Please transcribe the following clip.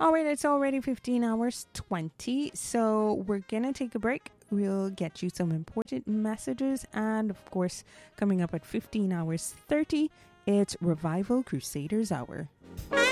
All right, it's already 15 hours 20, so we're going to take a break. We'll get you some important messages, and of course, coming up at 15 hours 30, it's Revival Crusaders Hour.